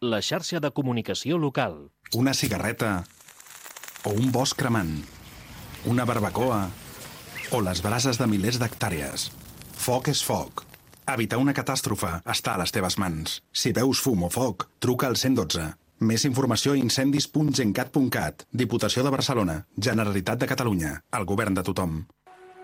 la xarxa de comunicació local. Una cigarreta o un bosc cremant, una barbacoa o les brases de milers d'hectàrees. Foc és foc. Evitar una catàstrofe està a les teves mans. Si veus fum o foc, truca al 112. Més informació a incendis.gencat.cat. Diputació de Barcelona. Generalitat de Catalunya. El govern de tothom.